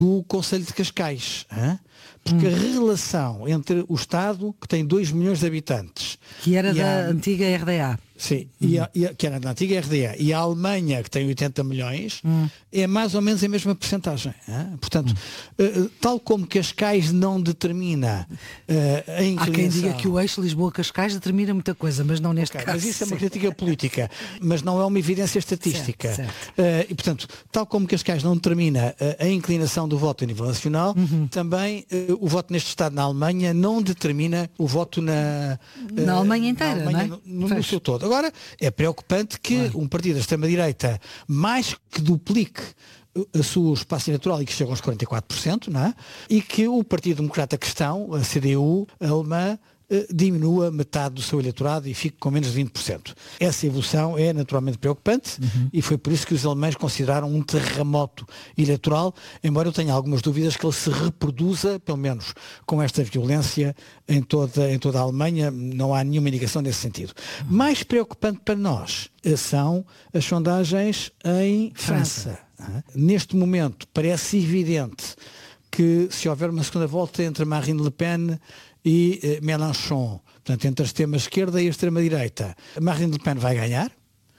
do Conselho de Cascais. Porque a relação entre o Estado, que tem 2 milhões de habitantes... Que era da antiga RDA. Sim, que era da antiga RDA, e a Alemanha, que tem 80 milhões, é mais ou menos a mesma percentagem. Portanto, tal como Cascais não determina a inclinação... Há quem diga que o eixo Lisboa-Cascais determina muita coisa, mas não neste caso. Mas isso é uma crítica política, mas não é uma evidência estatística. Certo. E, portanto, tal como Cascais não determina a inclinação do voto a nível nacional, também o voto neste Estado na Alemanha não determina o voto na Alemanha inteira, na Alemanha, não é? no seu todo. Agora, é preocupante que um partido da extrema-direita mais que duplique o seu espaço eleitoral e que chega aos 44%, não é? E que o Partido Democrata Cristão, a CDU alemã, diminua metade do seu eleitorado e fique com menos de 20%. Essa evolução é naturalmente preocupante e foi por isso que os alemães consideraram um terremoto eleitoral, embora eu tenha algumas dúvidas que ele se reproduza, pelo menos com esta violência, em toda a Alemanha. Não há nenhuma indicação nesse sentido. Mais preocupante para nós são as sondagens em França. Neste momento parece evidente que se houver uma segunda volta entre Marine Le Pen e Mélenchon, portanto entre a extrema-esquerda e a extrema-direita, Marine Le Pen vai ganhar.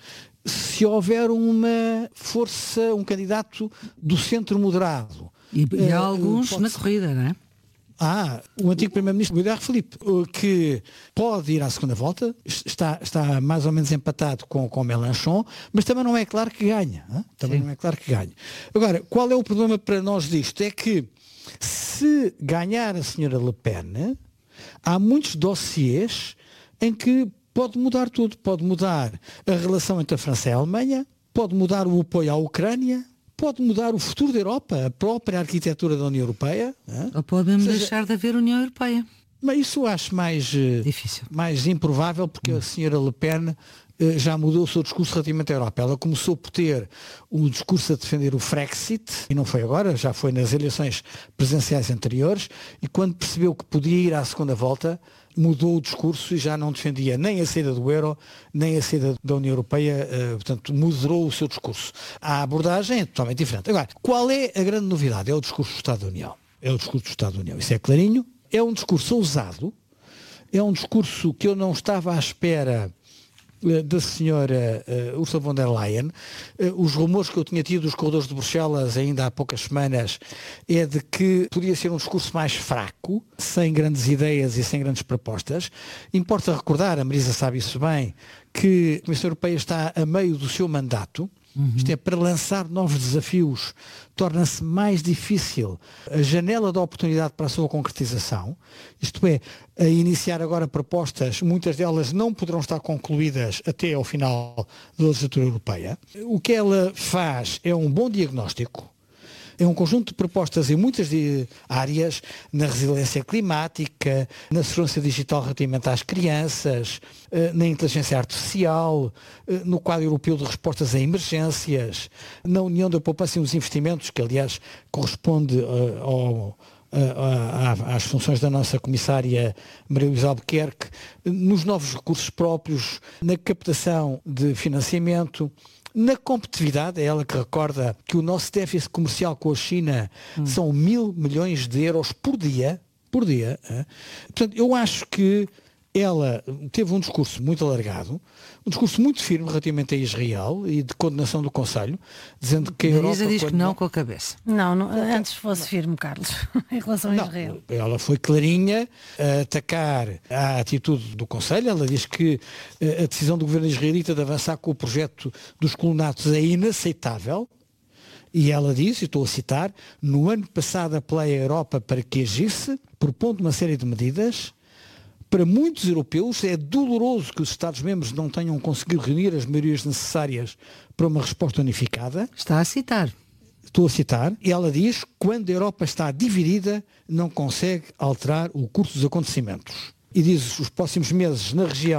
Se houver uma força, um candidato do centro moderado... E há alguns na corrida, não é? O antigo primeiro-ministro Édouard Philippe, que pode ir à segunda volta, está mais ou menos empatado com Mélenchon, mas também não é claro que ganha. Não é claro que ganhe. Agora, qual é o problema para nós disto? É que se ganhar a senhora Le Pen, há muitos dossiês em que pode mudar tudo. Pode mudar a relação entre a França e a Alemanha, pode mudar o apoio à Ucrânia, pode mudar o futuro da Europa, a própria arquitetura da União Europeia. Ou podemos deixar de haver União Europeia. Mas isso eu acho difícil, mais improvável, porque a senhora Le Pen já mudou o seu discurso relativamente à Europa. Ela começou por ter um discurso a defender o Frexit, e não foi agora, já foi nas eleições presidenciais anteriores, e quando percebeu que podia ir à segunda volta, mudou o discurso e já não defendia nem a saída do euro, nem a saída da União Europeia, portanto, moderou o seu discurso. A abordagem é totalmente diferente. Agora, qual é a grande novidade? É o discurso do Estado da União. Isso é clarinho, é um discurso ousado, é um discurso que eu não estava à espera da senhora Ursula von der Leyen. Os rumores que eu tinha tido dos corredores de Bruxelas ainda há poucas semanas é de que podia ser um discurso mais fraco, sem grandes ideias e sem grandes propostas. Importa recordar, a Marisa sabe isso bem, que a Comissão Europeia está a meio do seu mandato. Isto é, para lançar novos desafios, torna-se mais difícil a janela da oportunidade para a sua concretização. Isto é, a iniciar agora propostas, muitas delas não poderão estar concluídas até ao final da legislatura europeia. O que ela faz é um bom diagnóstico, é um conjunto de propostas em muitas áreas, na resiliência climática, na segurança digital relativamente às crianças, na inteligência artificial, no quadro europeu de respostas a emergências, na União da Poupança e dos Investimentos, que aliás corresponde às funções da nossa comissária Maria Luísa Albuquerque, nos novos recursos próprios, na captação de financiamento, na competitividade. É ela que recorda que o nosso déficit comercial com a China são 1.000 milhões de euros por dia. Portanto, eu acho que ela teve um discurso muito alargado, um discurso muito firme relativamente a Israel e de condenação do Conselho, dizendo que a Europa... Marisa diz que não com a cabeça. Não, antes fosse firme, Carlos, em relação a Israel. Ela foi clarinha a atacar a atitude do Conselho. Ela diz que a decisão do governo israelita de avançar com o projeto dos colonatos é inaceitável. E ela diz, e estou a citar, no ano passado apelei à Europa para que agisse, propondo uma série de medidas. Para muitos europeus é doloroso que os Estados-membros não tenham conseguido reunir as maiorias necessárias para uma resposta unificada. Está a citar. Estou a citar. E ela diz, quando a Europa está dividida, não consegue alterar o curso dos acontecimentos. E diz, os próximos meses na região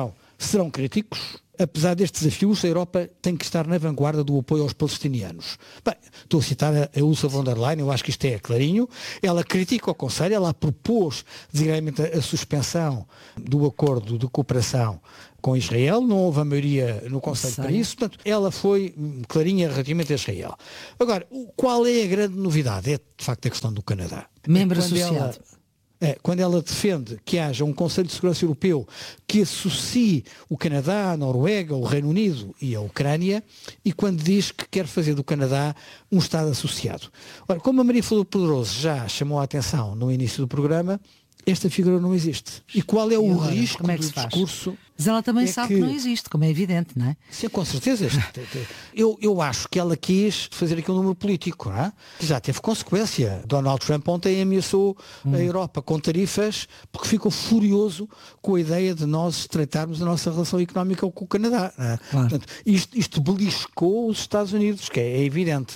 serão críticos. Apesar destes desafios, a Europa tem que estar na vanguarda do apoio aos palestinianos. Bem, estou a citar a Ursula von der Leyen, eu acho que isto é clarinho. Ela critica o Conselho, ela propôs desigualmente a suspensão do acordo de cooperação com Israel, não houve a maioria no Conselho para isso, portanto, ela foi clarinha relativamente a Israel. Agora, qual é a grande novidade? É, de facto, a questão do Canadá. Membro associado. Quando ela defende que haja um Conselho de Segurança Europeu que associe o Canadá, a Noruega, o Reino Unido e a Ucrânia, e quando diz que quer fazer do Canadá um Estado associado. Ora, como a Maria Flor Pedroso já chamou a atenção no início do programa, esta figura não existe. E qual é o risco como é que do se faz? discurso? Mas ela também sabe que não existe, como é evidente, não é? Sim, com certeza. Eu acho que ela quis fazer aqui um número político, não é? Que já teve consequência. Donald Trump ontem ameaçou a Europa com tarifas porque ficou furioso com a ideia de nós estreitarmos a nossa relação económica com o Canadá. Não é? Claro. Portanto, isto beliscou os Estados Unidos, que é evidente.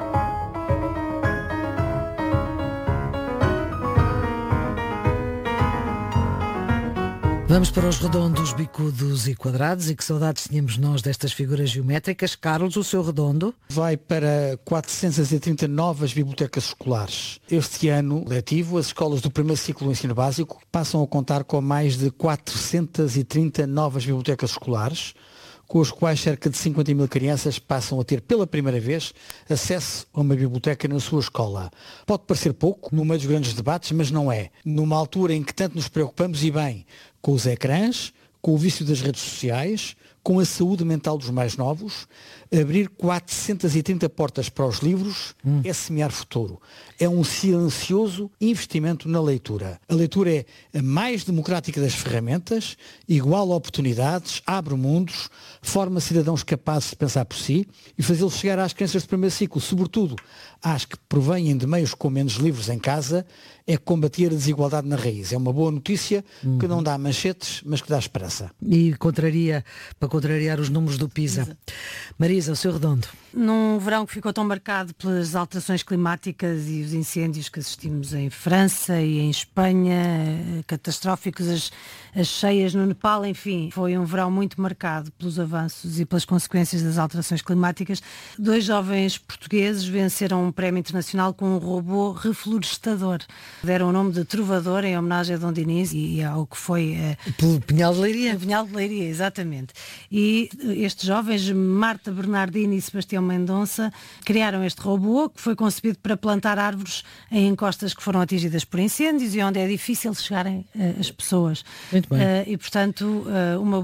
Vamos para os redondos, bicudos e quadrados. E que saudades tínhamos nós destas figuras geométricas. Carlos, o seu redondo? Vai para 430 novas bibliotecas escolares. Este ano letivo, as escolas do primeiro ciclo do ensino básico passam a contar com mais de 430 novas bibliotecas escolares, com os quais cerca de 50 mil crianças passam a ter pela primeira vez acesso a uma biblioteca na sua escola. Pode parecer pouco no meio dos grandes debates, mas não é. Numa altura em que tanto nos preocupamos, e bem, com os ecrãs, com o vício das redes sociais, com a saúde mental dos mais novos, abrir 430 portas para os livros é semear futuro. É um silencioso investimento na leitura. A leitura é a mais democrática das ferramentas, iguala oportunidades, abre mundos, forma cidadãos capazes de pensar por si e fazê-los chegar às crianças de primeiro ciclo, sobretudo às que provêm de meios com menos livros em casa, é combater a desigualdade na raiz. É uma boa notícia que não dá manchetes, mas que dá esperança. E para contrariar os números do PISA. Marisa, o seu redondo. Num verão que ficou tão marcado pelas alterações climáticas e os incêndios que assistimos em França e em Espanha, catastróficos, as cheias no Nepal, enfim, foi um verão muito marcado pelos avanços e pelas consequências das alterações climáticas. 2 jovens portugueses venceram um prémio internacional com um robô reflorestador. Deram o nome de Trovador em homenagem a Dom Dinis e ao que foi... Pelo Pinhal de Leiria. O Pinhal de Leiria, exatamente. E estes jovens, Marta Bernardini e Sebastião Mendonça, criaram este robô que foi concebido para plantar árvores em encostas que foram atingidas por incêndios e onde é difícil chegarem as pessoas. Muito bem. E, portanto, uma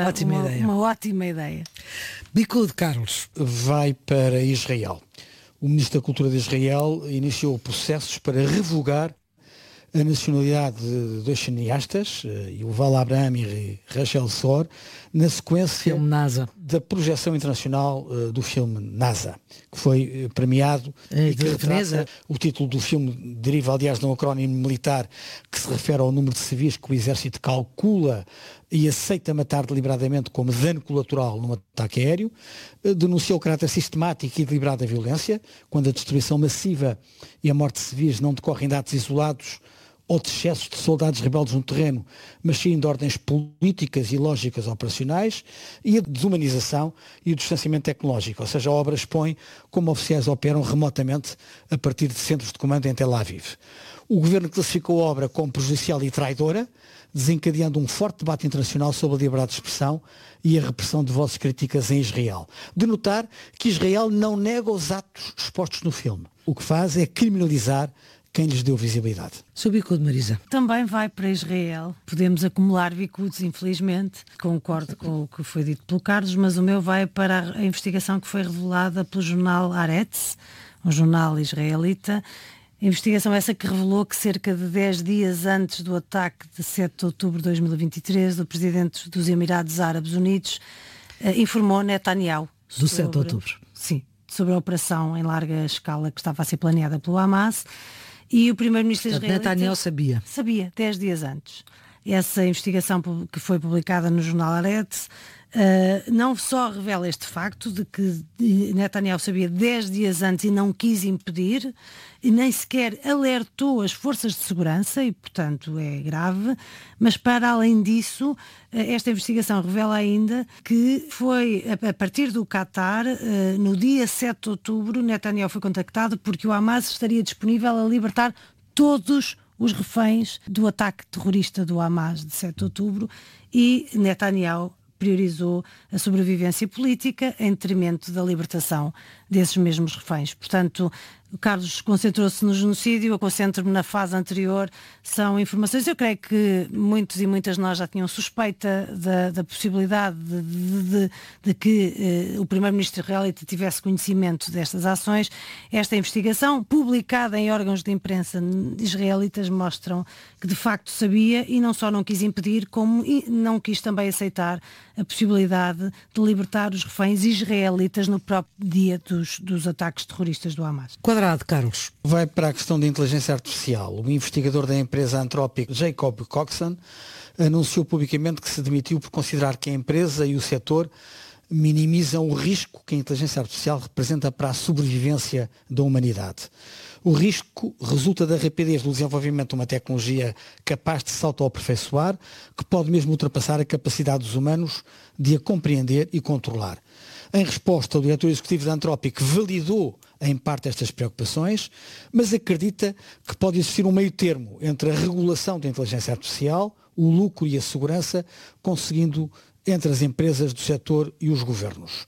ótima ideia. Bicudo, Carlos. Vai para Israel. O Ministro da Cultura de Israel iniciou processos para revogar a nacionalidade de 2 cineastas, Yuval Abraham e Rachel Sor, na sequência da projeção internacional do filme NASA, que foi premiado e que retrata, o título do filme deriva, aliás, de um acrónimo militar que se refere ao número de civis que o exército calcula e aceita matar deliberadamente como dano colateral num ataque aéreo, denunciou o caráter sistemático e deliberado da violência, quando a destruição massiva e a morte de civis não decorrem de atos isolados ou de excessos de soldados rebeldes no terreno, mas sim de ordens políticas e lógicas operacionais, e a desumanização e o distanciamento tecnológico, ou seja, a obra expõe como oficiais operam remotamente a partir de centros de comando em Tel Aviv. O governo classificou a obra como prejudicial e traidora, desencadeando um forte debate internacional sobre a liberdade de expressão e a repressão de vozes críticas em Israel. De notar que Israel não nega os atos expostos no filme. O que faz é criminalizar quem lhes deu visibilidade. Seu bicudo, Marisa. Também vai para Israel. Podemos acumular bicudos, infelizmente. Concordo com o que foi dito pelo Carlos, mas o meu vai para a investigação que foi revelada pelo jornal Haaretz, um jornal israelita. Investigação essa que revelou que cerca de 10 dias antes do ataque de 7 de outubro de 2023, o presidente dos Emirados Árabes Unidos informou Netanyahu do 7 de outubro. Sim, sobre a operação em larga escala que estava a ser planeada pelo Hamas. E o primeiro-ministro israelita... Netanyahu sabia. Sabia, 10 dias antes. essa investigação que foi publicada no jornal Haaretz não só revela este facto de que Netanyahu sabia 10 dias antes e não quis impedir, e nem sequer alertou as forças de segurança, e portanto é grave, mas para além disso, esta investigação revela ainda que foi a partir do Qatar, no dia 7 de outubro, Netanyahu foi contactado porque o Hamas estaria disponível a libertar todos os reféns do ataque terrorista do Hamas de 7 de outubro, e Netanyahu priorizou a sobrevivência política em detrimento da libertação desses mesmos reféns. Portanto, o Carlos concentrou-se no genocídio, eu concentro-me na fase anterior, são informações, eu creio que muitos e muitas de nós já tinham suspeita da possibilidade de que o primeiro-ministro israelita tivesse conhecimento destas ações. Esta investigação, publicada em órgãos de imprensa israelitas, mostram que de facto sabia, e não só não quis impedir, como não quis também aceitar a possibilidade de libertar os reféns israelitas no próprio dia dos ataques terroristas do Hamas. Quadrado, Carlos. Vai para a questão da inteligência artificial. O investigador da empresa Anthropic, Jacob Coxon, anunciou publicamente que se demitiu por considerar que a empresa e o setor minimizam o risco que a inteligência artificial representa para a sobrevivência da humanidade. O risco resulta da rapidez do desenvolvimento de uma tecnologia capaz de se autoaperfeiçoar, que pode mesmo ultrapassar a capacidade dos humanos de a compreender e controlar. Em resposta, o diretor executivo da Anthropic validou em parte estas preocupações, mas acredita que pode existir um meio termo entre a regulação da inteligência artificial, o lucro e a segurança, conseguindo entre as empresas do setor e os governos.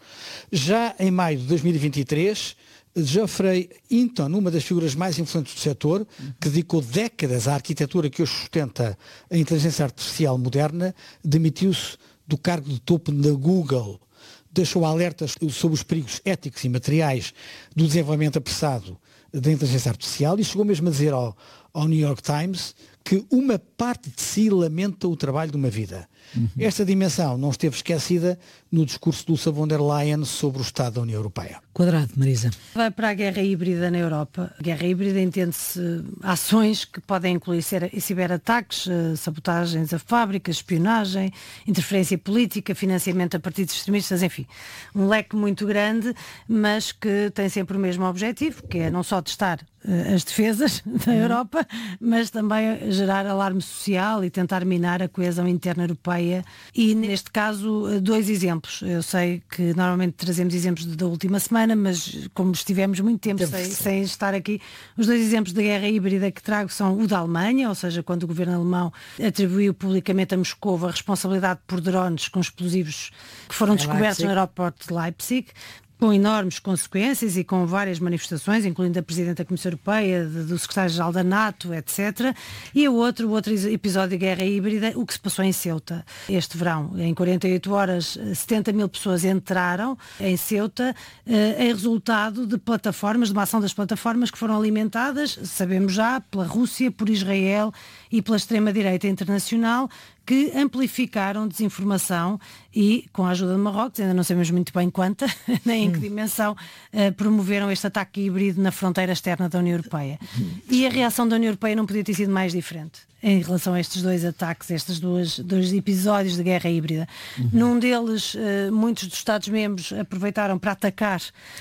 Já em maio de 2023, Geoffrey Hinton, uma das figuras mais influentes do setor, que dedicou décadas à arquitetura que hoje sustenta a inteligência artificial moderna, demitiu-se do cargo de topo da Google. Deixou alertas sobre os perigos éticos e materiais do desenvolvimento apressado da inteligência artificial e chegou mesmo a dizer ao New York Times que uma parte de si lamenta o trabalho de uma vida. Esta dimensão não esteve esquecida no discurso de Ursula von der Leyen sobre o Estado da União Europeia. Quadrado, Marisa. Vai para a guerra híbrida na Europa. A guerra híbrida entende-se ações que podem incluir ciberataques, sabotagens a fábricas, espionagem, interferência política, financiamento a partidos extremistas, enfim, um leque muito grande, mas que tem sempre o mesmo objetivo, que é não só testar as defesas da Europa, mas também gerar alarme social e tentar minar a coesão interna europeia. E neste caso, dois exemplos. Eu sei que normalmente trazemos exemplos da última semana, mas como estivemos muito tempo sem estar aqui, os dois exemplos da guerra híbrida que trago são o da Alemanha, ou seja, quando o governo alemão atribuiu publicamente a Moscou a responsabilidade por drones com explosivos que foram descobertos no aeroporto de Leipzig, com enormes consequências e com várias manifestações, incluindo a Presidente da Comissão Europeia, do Secretário-Geral da NATO, etc. E o outro episódio de guerra híbrida, o que se passou em Ceuta este verão. Em 48 horas, 70 mil pessoas entraram em Ceuta em resultado de plataformas, de uma ação das plataformas que foram alimentadas, sabemos já, pela Rússia, por Israel e pela extrema-direita internacional, que amplificaram desinformação e, com a ajuda de Marrocos, ainda não sabemos muito bem quanta, nem em que dimensão, promoveram este ataque híbrido na fronteira externa da União Europeia. E a reação da União Europeia não podia ter sido mais diferente em relação a estes dois ataques, estes dois episódios de guerra híbrida. Num deles, muitos dos Estados-membros aproveitaram para atacar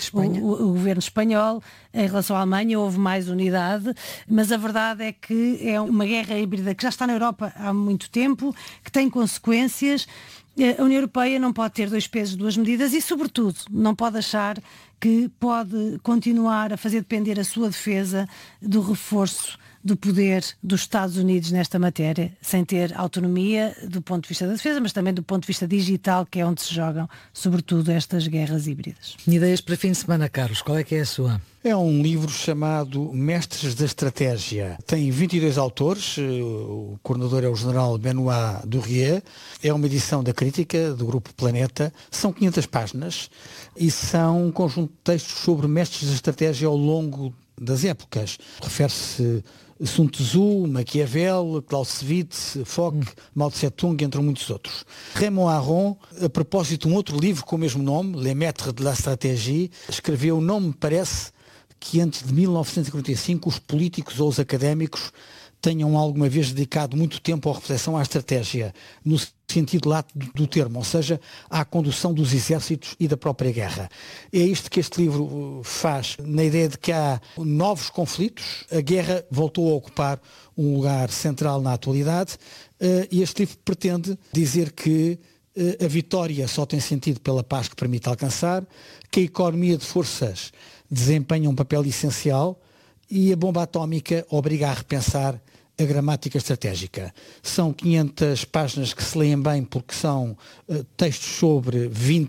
o governo espanhol. Em relação à Alemanha houve mais unidade, mas a verdade é que é uma guerra híbrida que já está na Europa há muito tempo, que tem consequências. A União Europeia não pode ter dois pesos, duas medidas e, sobretudo, não pode achar que pode continuar a fazer depender a sua defesa do reforço do poder dos Estados Unidos nesta matéria, sem ter autonomia do ponto de vista da defesa, mas também do ponto de vista digital, que é onde se jogam, sobretudo, estas guerras híbridas. Ideias para fim de semana, Carlos, qual é que é a sua? É um livro chamado Mestres da Estratégia. Tem 22 autores, o coordenador é o general Benoît Dourrier, é uma edição da Crítica, do Grupo Planeta, são 500 páginas e são um conjunto de textos sobre mestres da estratégia ao longo das épocas. Refere-se Sun Tzu, Maquiavel, Clausewitz, Foch, Mao Tse-tung, entre muitos outros. Raymond Aron, a propósito de um outro livro com o mesmo nome, Les Maîtres de la Stratégie, escreveu: não me parece que antes de 1945 os políticos ou os académicos tenham alguma vez dedicado muito tempo à reflexão, à estratégia, no sentido lato do termo, ou seja, à condução dos exércitos e da própria guerra. É isto que este livro faz, na ideia de que há novos conflitos, a guerra voltou a ocupar um lugar central na atualidade, e este livro pretende dizer que a vitória só tem sentido pela paz que permite alcançar, que a economia de forças desempenha um papel essencial e a bomba atómica obriga a repensar a gramática estratégica. São 500 páginas que se leem bem porque são textos sobre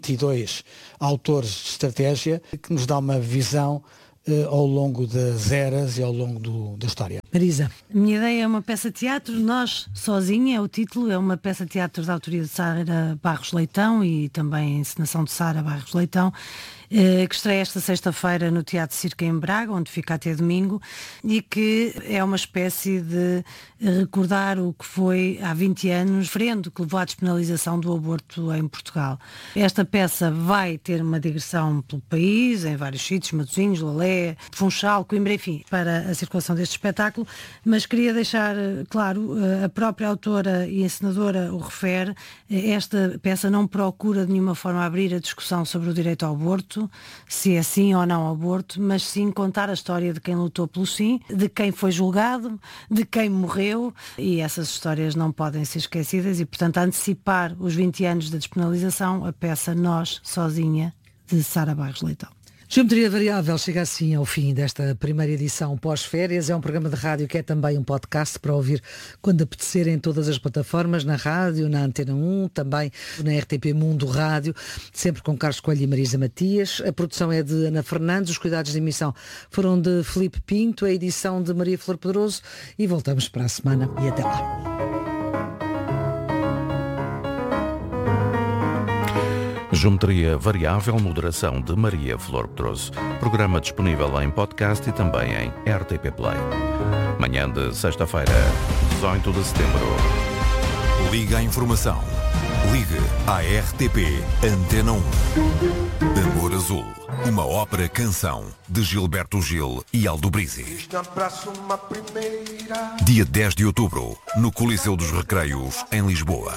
22 autores de estratégia, que nos dá uma visão ao longo das eras e ao longo da história. Marisa. A minha ideia é uma peça de teatro, Nós Sozinha é o título, é uma peça de teatro da autoria de Sara Barros Leitão e também a encenação de Sara Barros Leitão, que estreia esta sexta-feira no Teatro Circo em Braga, onde fica até domingo, e que é uma espécie de recordar o que foi há 20 anos, referendo que levou à despenalização do aborto em Portugal. Esta peça vai ter uma digressão pelo país, em vários sítios, Matosinhos, Lolé, Funchal, Coimbra, enfim, para a circulação deste espetáculo, mas queria deixar claro, a própria autora e encenadora o refere, esta peça não procura de nenhuma forma abrir a discussão sobre o direito ao aborto, se é sim ou não aborto, mas sim contar a história de quem lutou pelo sim, de quem foi julgado, de quem morreu, e essas histórias não podem ser esquecidas e, portanto, antecipar os 20 anos da despenalização, a peça Nós Sozinha, de Sara Barros Leitão. Geometria Variável chega assim ao fim desta primeira edição pós-férias. É um programa de rádio que é também um podcast para ouvir quando apetecer em todas as plataformas, na rádio, na Antena 1, também na RTP Mundo Rádio, sempre com Carlos Coelho e Marisa Matias. A produção é de Ana Fernandes, os cuidados de emissão foram de Filipe Pinto, a edição de Maria Flor Pedroso, e voltamos para a semana e até lá. Geometria Variável, moderação de Maria Flor Pedroso. Programa disponível em podcast e também em RTP Play. Manhã de sexta-feira, 18 de setembro. Liga à informação. Ligue à RTP Antena 1. Amor Azul, uma ópera-canção de Gilberto Gil e Aldo Brizzi. Dia 10 de outubro, no Coliseu dos Recreios, em Lisboa.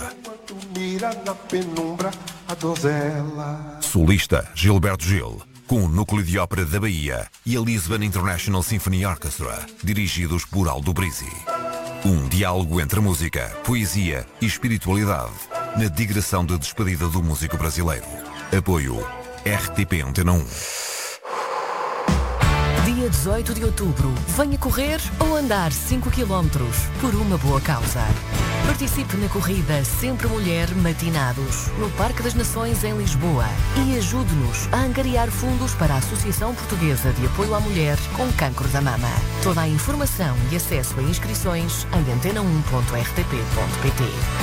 Solista Gilberto Gil, com o Núcleo de Ópera da Bahia e a Lisbon International Symphony Orchestra, dirigidos por Aldo Brizzi. Um diálogo entre música, poesia e espiritualidade, na digressão de despedida do músico brasileiro. Apoio RTP Antena 1. Dia 18 de outubro, venha correr ou andar 5 km por uma boa causa. Participe na corrida Sempre Mulher Matinados, no Parque das Nações, em Lisboa, e ajude-nos a angariar fundos para a Associação Portuguesa de Apoio à Mulher com Cancro da Mama. Toda a informação e acesso a inscrições em antena1.rtp.pt.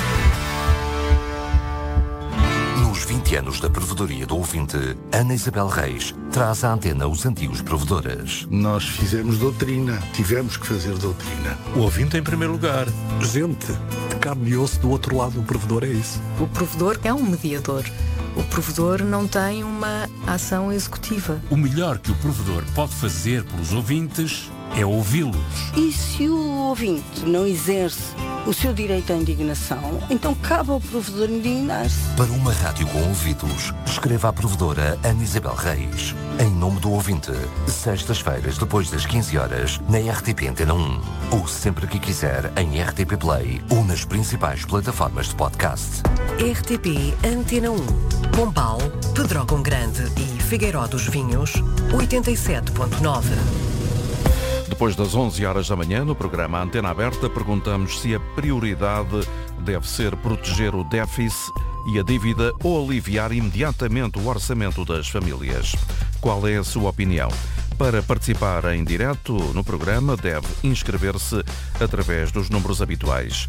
Nos 20 anos da Provedoria do Ouvinte, Ana Isabel Reis traz à antena os antigos provedores. Nós fizemos doutrina, tivemos que fazer doutrina. O ouvinte em primeiro lugar. Gente de carne e osso do outro lado do provedor, é isso. O provedor é um mediador. O provedor não tem uma ação executiva. O melhor que o provedor pode fazer pelos ouvintes é ouvi-los. E se o ouvinte não exerce o seu direito à indignação, então cabe ao provedor indignar-se. Para uma rádio com ouvidos, escreva à provedora Ana Isabel Reis. Em nome do ouvinte, sextas-feiras depois das 15 horas, na RTP Antena 1. Ou sempre que quiser, em RTP Play ou nas principais plataformas de podcast. RTP Antena 1. Pombal, Pedrógão Grande e Figueiró dos Vinhos, 87.9. Depois das 11 horas da manhã, no programa Antena Aberta, perguntamos se a prioridade deve ser proteger o déficit e a dívida ou aliviar imediatamente o orçamento das famílias. Qual é a sua opinião? Para participar em direto no programa, deve inscrever-se através dos números habituais.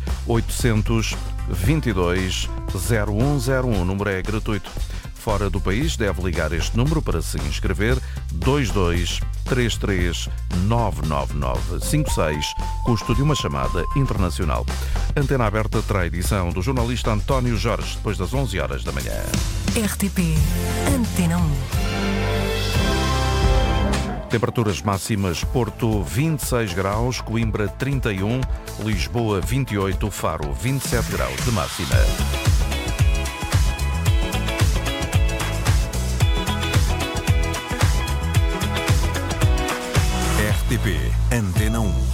822-0101, o número é gratuito. Fora do país, deve ligar este número para se inscrever, 2233-99956, custo de uma chamada internacional. Antena Aberta terá a edição do jornalista António Jorge, depois das 11 horas da manhã. RTP Antena 1. Temperaturas máximas: Porto 26 graus, Coimbra 31, Lisboa 28, Faro 27 graus de máxima. RTP Antena 1.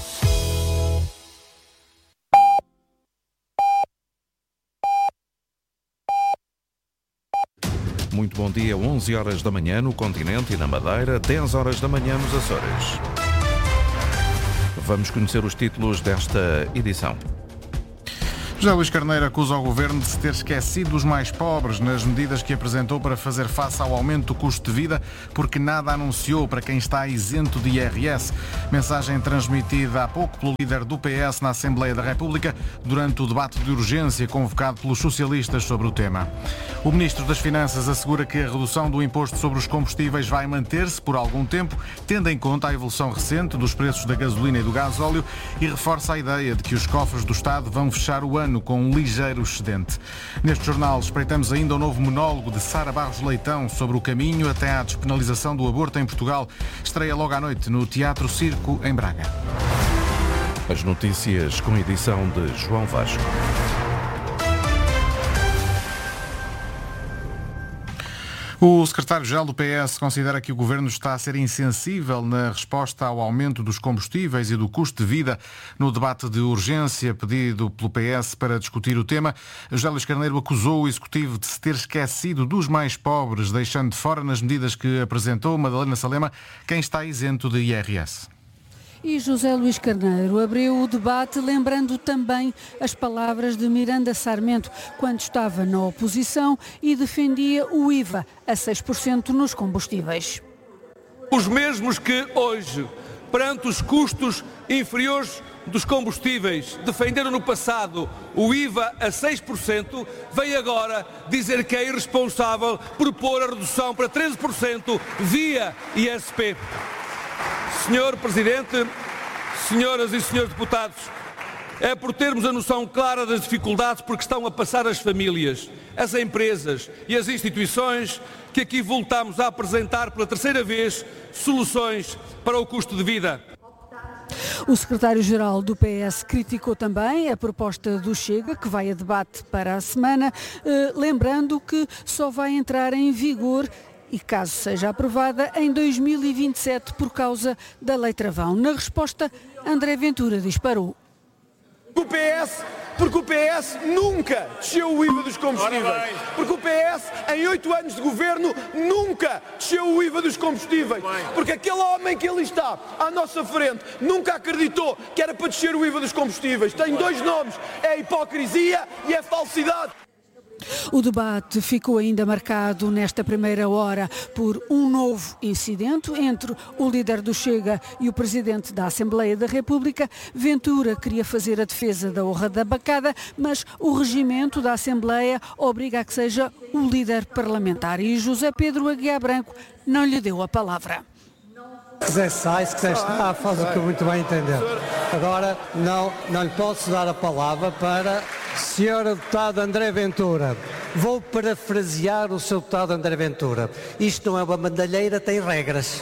Muito bom dia, 11 horas da manhã no continente e na Madeira, 10 horas da manhã nos Açores. Vamos conhecer os títulos desta edição. José Luís Carneiro acusa o Governo de se ter esquecido dos mais pobres nas medidas que apresentou para fazer face ao aumento do custo de vida, porque nada anunciou para quem está isento de IRS. Mensagem transmitida há pouco pelo líder do PS na Assembleia da República durante o debate de urgência convocado pelos socialistas sobre o tema. O Ministro das Finanças assegura que a redução do imposto sobre os combustíveis vai manter-se por algum tempo, tendo em conta a evolução recente dos preços da gasolina e do gasóleo, e reforça a ideia de que os cofres do Estado vão fechar o ano com um ligeiro excedente. Neste jornal espreitamos ainda o novo monólogo de Sara Barros Leitão sobre o caminho até à despenalização do aborto em Portugal. Estreia logo à noite no Teatro Circo, em Braga. As notícias com edição de João Vasco. O secretário-geral do PS considera que o Governo está a ser insensível na resposta ao aumento dos combustíveis e do custo de vida no debate de urgência pedido pelo PS para discutir o tema. José Luís Carneiro acusou o Executivo de se ter esquecido dos mais pobres, deixando de fora nas medidas que apresentou Madalena Salema quem está isento de IRS. E José Luís Carneiro abriu o debate lembrando também as palavras de Miranda Sarmento quando estava na oposição e defendia o IVA a 6% nos combustíveis. Os mesmos que hoje, perante os custos inferiores dos combustíveis, defenderam no passado o IVA a 6%, vem agora dizer que é irresponsável propor a redução para 13% via ISP. Senhor Presidente, senhoras e senhores deputados, é por termos a noção clara das dificuldades por que estão a passar as famílias, as empresas e as instituições que aqui voltamos a apresentar pela terceira vez soluções para o custo de vida. O secretário-geral do PS criticou também a proposta do Chega, que vai a debate para a semana, lembrando que só vai entrar em vigor e caso seja aprovada, em 2027 por causa da Lei Travão. Na resposta, André Ventura disparou. Porque o PS nunca desceu o IVA dos combustíveis. Porque o PS, em 8 anos de governo, nunca desceu o IVA dos combustíveis. Porque aquele homem que ali está, à nossa frente, nunca acreditou que era para descer o IVA dos combustíveis. Tem 2 nomes, é hipocrisia e é falsidade. O debate ficou ainda marcado nesta primeira hora por um novo incidente entre o líder do Chega e o presidente da Assembleia da República. Ventura queria fazer a defesa da honra da bancada, mas o regimento da Assembleia obriga a que seja o líder parlamentar e José Pedro Aguiar Branco não lhe deu a palavra. Se quiser sai, se quiser está, faz o que eu muito bem entender. Agora não lhe posso dar a palavra para Sr. Deputado André Ventura. Vou parafrasear o Sr. Deputado André Ventura. Isto não é uma bandalheira, tem regras.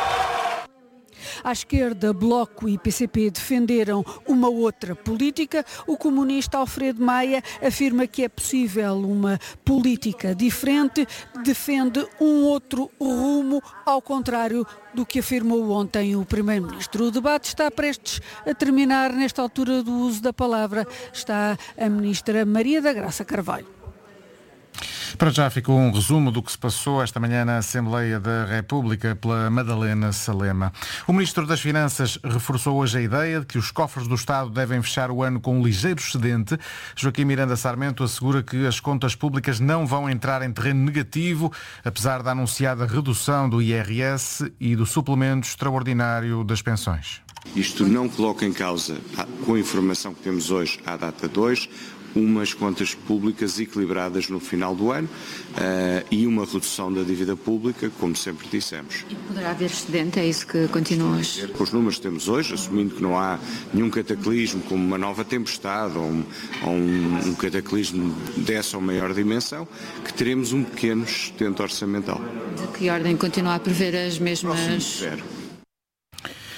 À esquerda, Bloco e PCP defenderam uma outra política. O comunista Alfredo Maia afirma que é possível uma política diferente, defende um outro rumo, ao contrário do que afirmou ontem o Primeiro-Ministro. O debate está prestes a terminar. Nesta altura do uso da palavra está a Ministra Maria da Graça Carvalho. Para já ficou um resumo do que se passou esta manhã na Assembleia da República pela Madalena Salema. O Ministro das Finanças reforçou hoje a ideia de que os cofres do Estado devem fechar o ano com um ligeiro excedente. Joaquim Miranda Sarmento assegura que as contas públicas não vão entrar em terreno negativo, apesar da anunciada redução do IRS e do suplemento extraordinário das pensões. Isto não coloca em causa, com a informação que temos hoje à data 2, umas contas públicas equilibradas no final do ano e uma redução da dívida pública, como sempre dissemos. E poderá haver excedente, é isso que continuas? Com os números que temos hoje, assumindo que não há nenhum cataclismo como uma nova tempestade ou um cataclismo dessa ou maior dimensão, que teremos um pequeno excedente orçamental. De que ordem? Continua a prever as mesmas... Próximo de zero.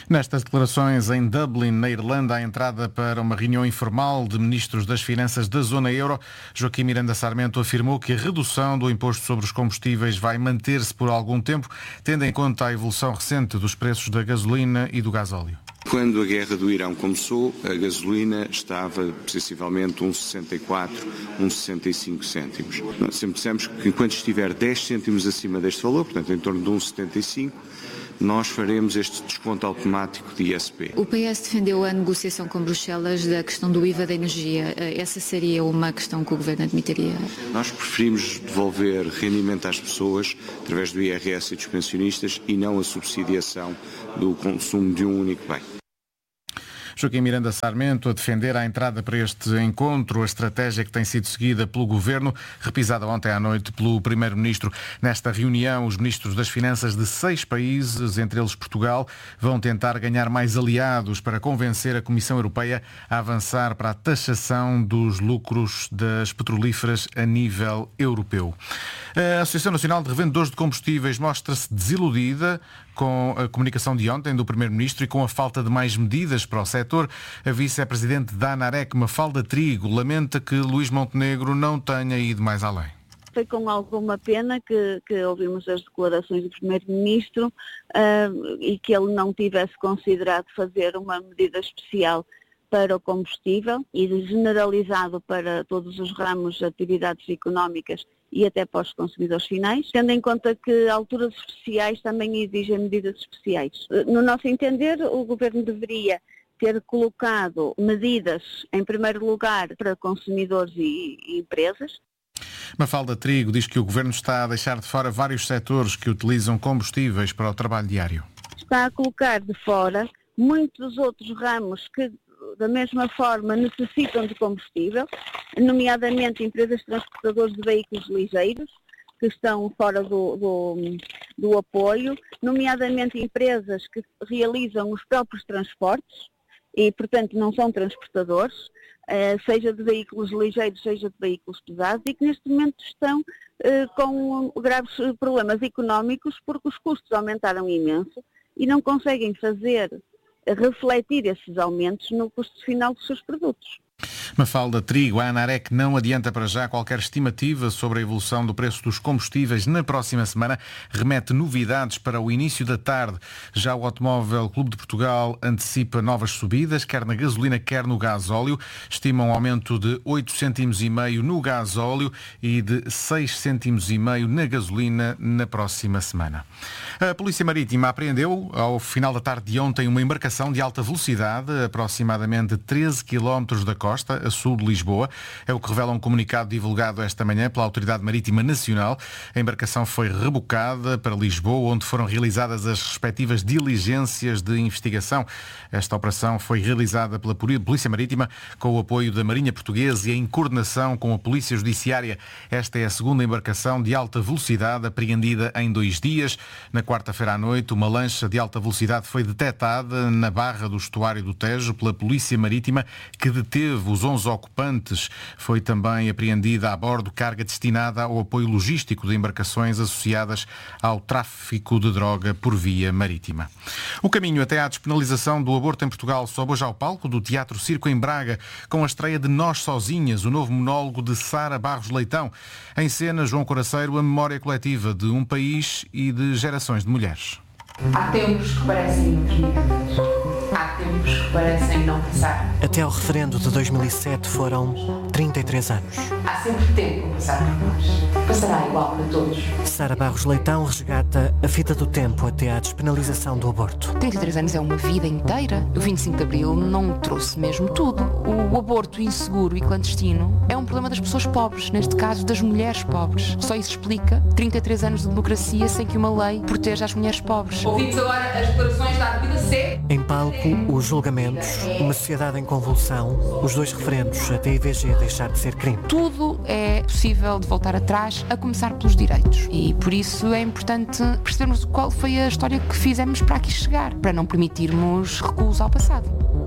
Nestas declarações em Dublin, na Irlanda, à entrada para uma reunião informal de ministros das Finanças da zona euro, Joaquim Miranda Sarmento afirmou que a redução do imposto sobre os combustíveis vai manter-se por algum tempo, tendo em conta a evolução recente dos preços da gasolina e do gasóleo. Quando a guerra do Irão começou, a gasolina estava sensivelmente 1,64, 1,65 cêntimos. Nós sempre dissemos que enquanto estiver 10 cêntimos acima deste valor, portanto em torno de 1,75, nós faremos este desconto automático de ISP. O PS defendeu a negociação com Bruxelas da questão do IVA da energia. Essa seria uma questão que o Governo admitiria? Nós preferimos devolver rendimento às pessoas através do IRS e dos pensionistas e não a subsidiação do consumo de um único bem. Joaquim Miranda Sarmento a defender à entrada para este encontro a estratégia que tem sido seguida pelo Governo, repisada ontem à noite pelo Primeiro-Ministro. Nesta reunião, os ministros das Finanças de 6 países, entre eles Portugal, vão tentar ganhar mais aliados para convencer a Comissão Europeia a avançar para a taxação dos lucros das petrolíferas a nível europeu. A Associação Nacional de Revendedores de Combustíveis mostra-se desiludida com a comunicação de ontem do Primeiro-Ministro e com a falta de mais medidas para o setor. A vice-presidente da ANAREC, Mafalda Trigo, lamenta que Luís Montenegro não tenha ido mais além. Foi com alguma pena que ouvimos as declarações do Primeiro-Ministro e que ele não tivesse considerado fazer uma medida especial para o combustível e generalizado para todos os ramos de atividades económicas e até para os consumidores finais, tendo em conta que alturas especiais também exigem medidas especiais. No nosso entender, o Governo deveria ter colocado medidas, em primeiro lugar, para consumidores e empresas. Mafalda Trigo diz que o Governo está a deixar de fora vários setores que utilizam combustíveis para o trabalho diário. Está a colocar de fora muitos outros ramos que, da mesma forma, necessitam de combustível, nomeadamente empresas transportadoras de veículos ligeiros, que estão fora do apoio, nomeadamente empresas que realizam os próprios transportes e, portanto, não são transportadores, seja de veículos ligeiros, seja de veículos pesados, e que neste momento estão com graves problemas económicos porque os custos aumentaram imenso e não conseguem refletir esses aumentos no custo final dos seus produtos. Mafalda Trigo, a ANAREC não adianta para já qualquer estimativa sobre a evolução do preço dos combustíveis na próxima semana. Remete novidades para o início da tarde. Já o Automóvel Clube de Portugal antecipa novas subidas, quer na gasolina, quer no gasóleo. Estima um aumento de 8,5 cêntimos no gasóleo e de 6,5 cêntimos na gasolina na próxima semana. A Polícia Marítima apreendeu, ao final da tarde de ontem, uma embarcação de alta velocidade, aproximadamente 13 km da costa, a sul de Lisboa. É o que revela um comunicado divulgado esta manhã pela Autoridade Marítima Nacional. A embarcação foi rebocada para Lisboa, onde foram realizadas as respectivas diligências de investigação. Esta operação foi realizada pela Polícia Marítima com o apoio da Marinha Portuguesa e em coordenação com a Polícia Judiciária. Esta é a segunda embarcação de alta velocidade apreendida em 2 dias. Na quarta-feira à noite, uma lancha de alta velocidade foi detectada na barra do estuário do Tejo pela Polícia Marítima, que deteve os 11 ocupantes. Foi também apreendida a bordo carga destinada ao apoio logístico de embarcações associadas ao tráfico de droga por via marítima. O caminho até à despenalização do aborto em Portugal sobe hoje ao palco do Teatro Circo em Braga, com a estreia de Nós Sozinhas, o novo monólogo de Sara Barros Leitão. Em cena, João Coraceiro, a memória coletiva de um país e de gerações de mulheres. Há tempos que parecem intermináveis. Há tempos que parecem não passar. Até ao referendo de 2007 foram 33 anos. Há sempre tempo a passar por nós. Passará igual para todos. Sara Barros Leitão resgata a fita do tempo até à despenalização do aborto. 33 anos é uma vida inteira. O 25 de Abril não trouxe mesmo tudo. O aborto inseguro e clandestino é um problema das pessoas pobres, neste caso das mulheres pobres. Só isso explica 33 anos de democracia sem que uma lei proteja as mulheres pobres. Ouvimos agora as declarações da Vida C. Em palco, os julgamentos, uma sociedade em convulsão, os 2 referendos até a IVG deixar de ser crime. Tudo é possível de voltar atrás, a começar pelos direitos. E por isso é importante percebermos qual foi a história que fizemos para aqui chegar, para não permitirmos recuos ao passado.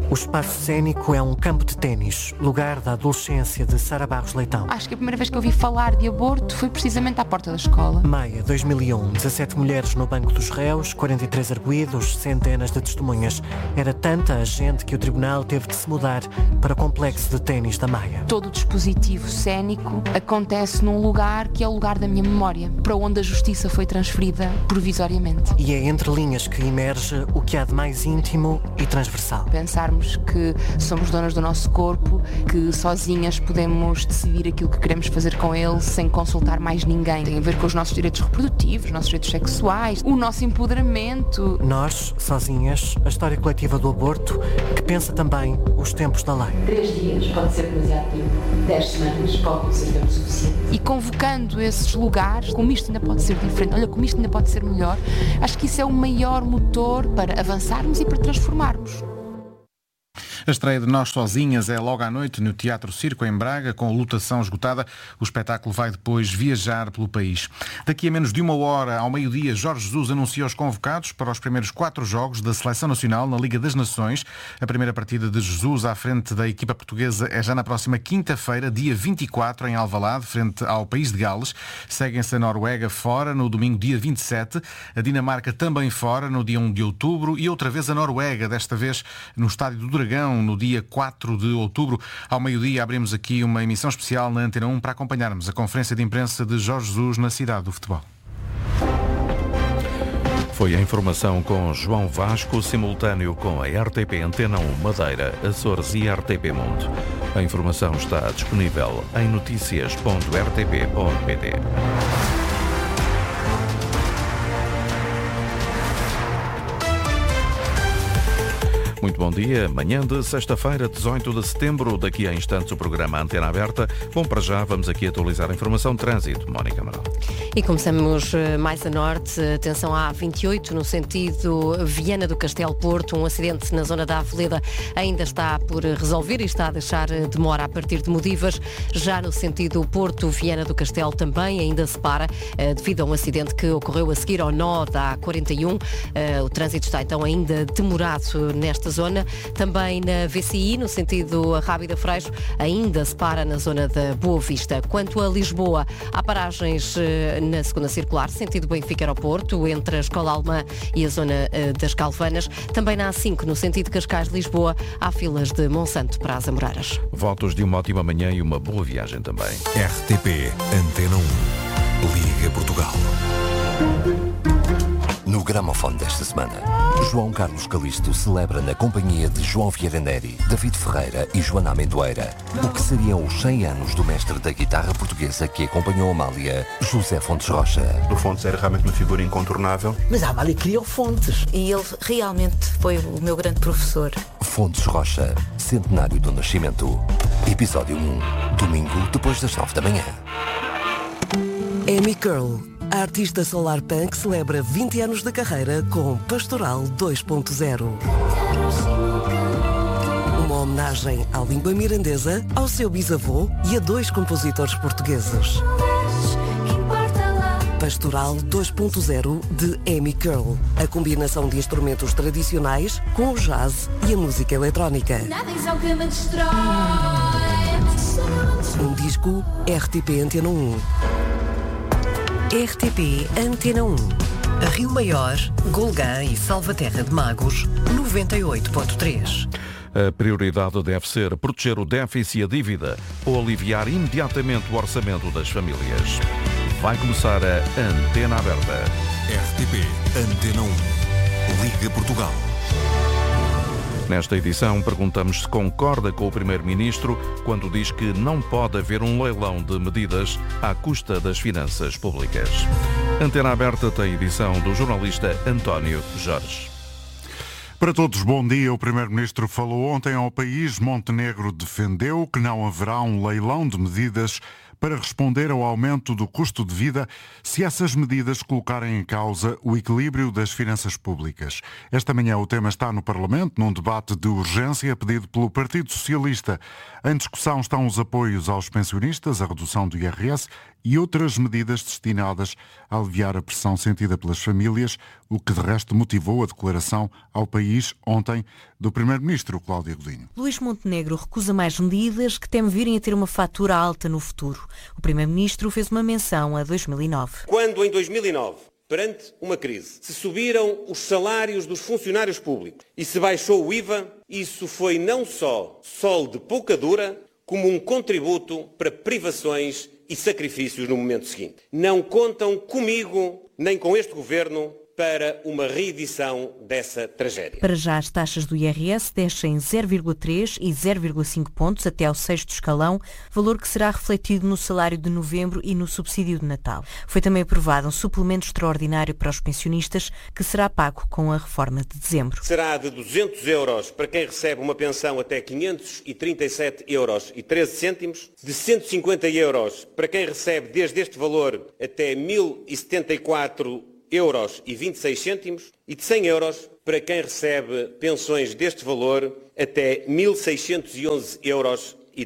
O espaço cênico é um campo de ténis, lugar da adolescência de Sara Barros Leitão. Acho que a primeira vez que eu ouvi falar de aborto foi precisamente à porta da escola. Maia, 2001, 17 mulheres no banco dos réus, 43 arguidos, centenas de testemunhas. Era tanta a gente que o tribunal teve de se mudar para o complexo de ténis da Maia. Todo o dispositivo cênico acontece num lugar que é o lugar da minha memória, para onde a justiça foi transferida provisoriamente. E é entre linhas que emerge o que há de mais íntimo e transversal. Pensarmos que somos donas do nosso corpo, que sozinhas podemos decidir aquilo que queremos fazer com ele sem consultar mais ninguém. Tem a ver com os nossos direitos reprodutivos, os nossos direitos sexuais, o nosso empoderamento. Nós, sozinhas, a história coletiva do aborto, que pensa também os tempos da lei. 3 dias pode ser demasiado tempo, 10 semanas pode ser tempo suficiente. E convocando esses lugares, como isto ainda pode ser diferente, olha como isto ainda pode ser melhor, acho que isso é o maior motor para avançarmos e para transformarmos. A estreia de Nós Sozinhas é logo à noite no Teatro Circo, em Braga, com lotação esgotada. O espetáculo vai depois viajar pelo país. Daqui a menos de 1 hora, ao meio-dia, Jorge Jesus anuncia os convocados para os primeiros 4 jogos da Seleção Nacional na Liga das Nações. A primeira partida de Jesus à frente da equipa portuguesa é já na próxima quinta-feira, dia 24, em Alvalade, frente ao País de Gales. Seguem-se a Noruega fora no domingo, dia 27. A Dinamarca também fora no dia 1 de outubro. E outra vez a Noruega, desta vez no Estádio do Dragão, no dia 4 de outubro. Ao meio-dia abrimos aqui uma emissão especial na Antena 1 para acompanharmos a conferência de imprensa de Jorge Jesus na cidade do futebol. Foi a informação com João Vasco, simultâneo com a RTP Antena 1 Madeira, Açores e RTP Mundo. A informação está disponível em noticias.rtp.pt. Muito bom dia. Manhã de sexta-feira, 18 de setembro. Daqui a instantes o programa Antena Aberta. Bom, para já vamos aqui atualizar a informação de trânsito. Mónica Amaral. E começamos mais a norte. Atenção à A28 no sentido Viana do Castelo Porto. Um acidente na zona da Aveleda ainda está por resolver e está a deixar demora a partir de Modivas. Já no sentido Porto Viana do Castelo também ainda se para devido a um acidente que ocorreu a seguir ao nó da A41. O trânsito está então ainda demorado nesta zona. Também na VCI, no sentido Rábida Freixo, ainda se para na zona da Boa Vista. Quanto a Lisboa, há paragens na segunda circular, sentido Benfica Aeroporto, entre a Escola Alemã e a zona das Calvanas. Também na A5, no sentido Cascais-Lisboa, há filas de Monsanto para as Amoreiras. Votos de uma ótima manhã e uma boa viagem também. RTP Antena 1. Liga Portugal. No gramofone desta semana, João Carlos Calisto celebra na companhia de João Vieira Neri, David Ferreira e Joana Amendoeira o que seriam os 100 anos do mestre da guitarra portuguesa que acompanhou Amália, José Fontes Rocha. O Fontes era realmente uma figura incontornável. Mas a Amália criou Fontes. E ele realmente foi o meu grande professor. Fontes Rocha, centenário do nascimento. Episódio 1, domingo depois das 9 da manhã. Amy Curl, a artista solar punk, celebra 20 anos de carreira com Pastoral 2.0. Uma homenagem à língua mirandesa, ao seu bisavô e a 2 compositores portugueses. Pastoral 2.0 de Amy Curl, a combinação de instrumentos tradicionais com o jazz e a música eletrónica. Um disco RTP Antena 1. RTP Antena 1. Rio Maior, Golgã e Salvaterra de Magos, 98.3. A prioridade deve ser proteger o déficit e a dívida ou aliviar imediatamente o orçamento das famílias. Vai começar a Antena Aberta. RTP Antena 1. Liga Portugal. Nesta edição, perguntamos se concorda com o Primeiro-Ministro quando diz que não pode haver um leilão de medidas à custa das finanças públicas. Antena Aberta tem edição do jornalista António Jorge. Para todos, bom dia. O Primeiro-Ministro falou ontem ao país. Montenegro defendeu que não haverá um leilão de medidas para responder ao aumento do custo de vida se essas medidas colocarem em causa o equilíbrio das finanças públicas. Esta manhã o tema está no Parlamento, num debate de urgência pedido pelo Partido Socialista. Em discussão estão os apoios aos pensionistas, a redução do IRS e outras medidas destinadas a aliviar a pressão sentida pelas famílias, o que de resto motivou a declaração ao país ontem do Primeiro-Ministro Cláudio Godinho. Luís Montenegro recusa mais medidas que temem virem a ter uma fatura alta no futuro. O Primeiro-Ministro fez uma menção a 2009. Quando em 2009, perante uma crise, se subiram os salários dos funcionários públicos e se baixou o IVA, isso foi não só sol de pouca dura, como um contributo para privações e sacrifícios no momento seguinte. Não contam comigo, nem com este Governo, para uma reedição dessa tragédia. Para já, as taxas do IRS descem 0,3 e 0,5 pontos até ao 6º escalão, valor que será refletido no salário de novembro e no subsídio de Natal. Foi também aprovado um suplemento extraordinário para os pensionistas, que será pago com a reforma de dezembro. Será de 200 euros para quem recebe uma pensão até 537 euros e 13 cêntimos, de 150 euros para quem recebe desde este valor até 1.074 euros e 26 cêntimos e de 100 euros para quem recebe pensões deste valor até 1.611 euros e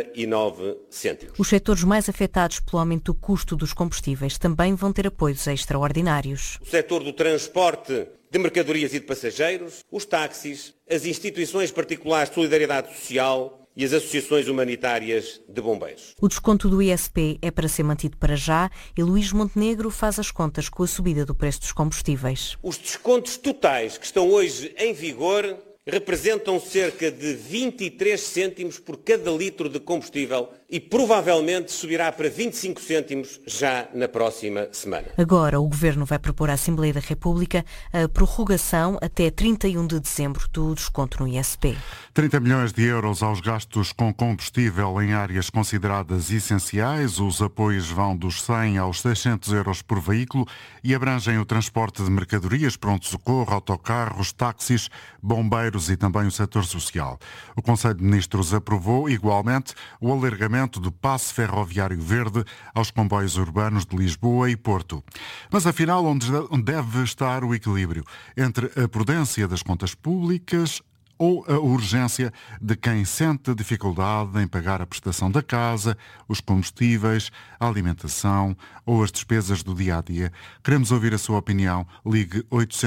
39 cêntimos. Os setores mais afetados pelo aumento do custo dos combustíveis também vão ter apoios extraordinários. O setor do transporte de mercadorias e de passageiros, os táxis, as instituições particulares de solidariedade social e as associações humanitárias de bombeiros. O desconto do ISP é para ser mantido para já e Luís Montenegro faz as contas com a subida do preço dos combustíveis. Os descontos totais que estão hoje em vigor representam cerca de 23 cêntimos por cada litro de combustível e provavelmente subirá para 25 cêntimos já na próxima semana. Agora o Governo vai propor à Assembleia da República a prorrogação até 31 de dezembro do desconto no ISP. 30 milhões de euros aos gastos com combustível em áreas consideradas essenciais. Os apoios vão dos 100 aos 600 euros por veículo e abrangem o transporte de mercadorias, pronto-socorro, autocarros, táxis, bombeiros e também o setor social. O Conselho de Ministros aprovou igualmente o alargamento do passe ferroviário verde aos comboios urbanos de Lisboa e Porto. Mas afinal, onde deve estar o equilíbrio entre a prudência das contas públicas ou a urgência de quem sente dificuldade em pagar a prestação da casa, os combustíveis, a alimentação ou as despesas do dia-a-dia? Queremos ouvir a sua opinião. Ligue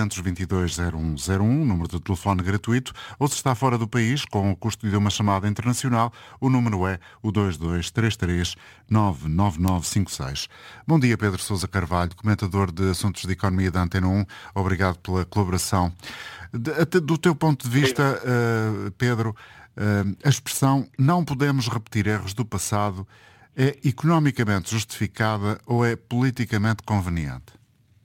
822-0101, número de telefone gratuito, ou se está fora do país, com o custo de uma chamada internacional, o número é o 2233-99956. Bom dia, Pedro Sousa Carvalho, comentador de Assuntos de Economia da Antena 1. Obrigado pela colaboração. Do teu ponto de vista, Pedro, a expressão "não podemos repetir erros do passado" é economicamente justificada ou é politicamente conveniente?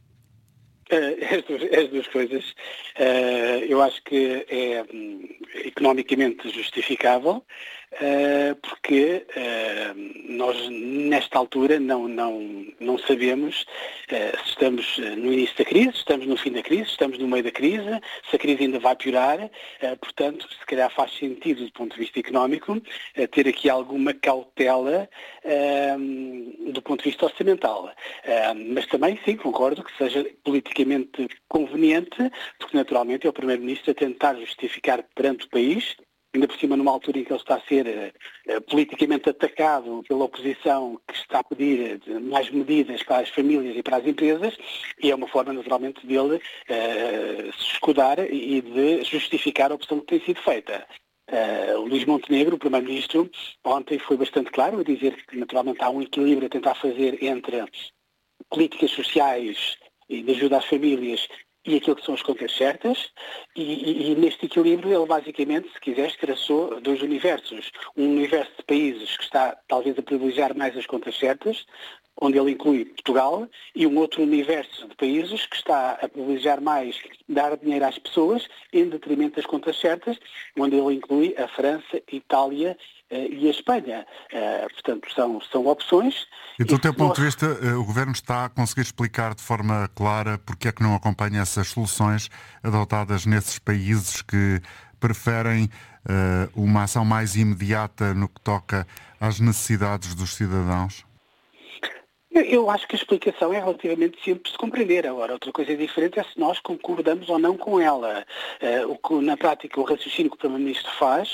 As duas coisas. Eu acho que é economicamente justificável, porque nós nesta altura não sabemos se estamos no início da crise, se estamos no fim da crise, se estamos no meio da crise, se a crise ainda vai piorar. Portanto, se calhar faz sentido do ponto de vista económico ter aqui alguma cautela do ponto de vista orçamental. Mas também, sim, concordo que seja politicamente conveniente, porque naturalmente é o Primeiro-Ministro a tentar justificar perante o país, ainda por cima numa altura em que ele está a ser politicamente atacado pela oposição, que está a pedir mais medidas para as famílias e para as empresas, e é uma forma naturalmente dele se escudar e de justificar a opção que tem sido feita. O Luís Montenegro, o Primeiro-Ministro, ontem foi bastante claro a dizer que naturalmente há um equilíbrio a tentar fazer entre políticas sociais e de ajuda às famílias e aquilo que são as contas certas, e neste equilíbrio ele basicamente, se quiseres, traçou dois universos. Um universo de países que está talvez a privilegiar mais as contas certas, onde ele inclui Portugal, e um outro universo de países que está a privilegiar mais dar dinheiro às pessoas em detrimento das contas certas, onde ele inclui a França, a Itália e a Espanha. Portanto, são opções. E do teu ponto de vista, o Governo está a conseguir explicar de forma clara porque é que não acompanha essas soluções adotadas nesses países que preferem uma ação mais imediata no que toca às necessidades dos cidadãos? Eu acho que a explicação é relativamente simples de compreender. Agora, outra coisa diferente é se nós concordamos ou não com ela. Na prática, o raciocínio que o Primeiro-Ministro faz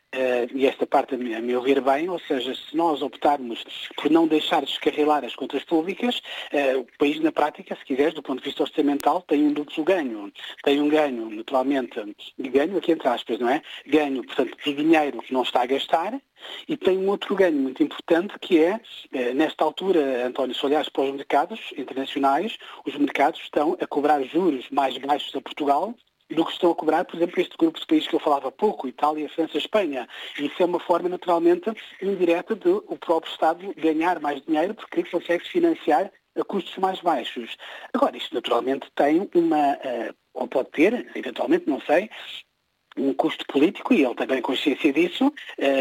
e esta parte a meu ver bem, ou seja, se nós optarmos por não deixar descarrilar as contas públicas, o país na prática, se quiseres, do ponto de vista orçamental, tem um duplo ganho. Tem um ganho, naturalmente, ganho aqui entre aspas, não é? Ganho, portanto, de dinheiro que não está a gastar, e tem um outro ganho muito importante que é, nesta altura, António, se olhares para os mercados internacionais, os mercados estão a cobrar juros mais baixos a Portugal do que estão a cobrar, por exemplo, este grupo de países que eu falava há pouco, Itália, França, Espanha. Isso é uma forma, naturalmente, indireta de o próprio Estado ganhar mais dinheiro porque consegue financiar a custos mais baixos. Agora, isto naturalmente tem ou pode ter, eventualmente, não sei, um custo político, e ele tem bem consciência disso.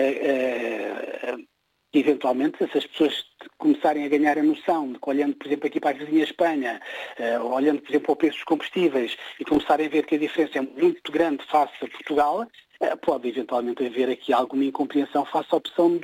Eventualmente, se as pessoas começarem a ganhar a noção de que, olhando, por exemplo, aqui para a vizinha Espanha, olhando, por exemplo, ao preço dos combustíveis, e começarem a ver que a diferença é muito grande face a Portugal, pode eventualmente haver aqui alguma incompreensão face à opção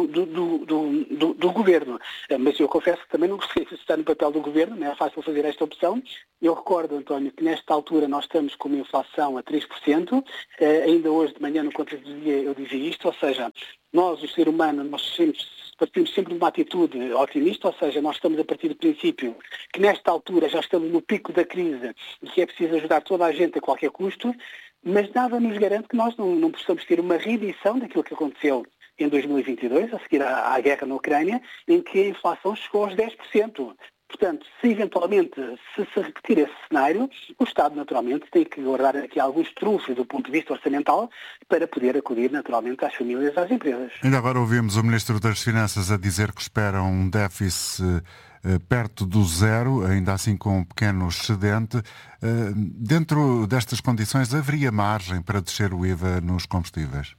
do Governo. Mas eu confesso que também não gostei de estar no papel do Governo, não é fácil fazer esta opção. Eu recordo, António, que nesta altura nós estamos com uma inflação a 3%, ainda hoje de manhã no Contas do Dia eu dizia isto, ou seja, nós, o ser humano, partimos sempre de uma atitude otimista, ou seja, nós estamos a partir do princípio que nesta altura já estamos no pico da crise e que é preciso ajudar toda a gente a qualquer custo, mas nada nos garante que nós não possamos ter uma reedição daquilo que aconteceu em 2022, a seguir à guerra na Ucrânia, em que a inflação chegou aos 10%. Portanto, se eventualmente se repetir esse cenário, o Estado naturalmente tem que guardar aqui alguns trunfos do ponto de vista orçamental para poder acudir naturalmente às famílias e às empresas. Ainda agora ouvimos o Ministro das Finanças a dizer que espera um déficit perto do zero, ainda assim com um pequeno excedente. Dentro destas condições, haveria margem para descer o IVA nos combustíveis?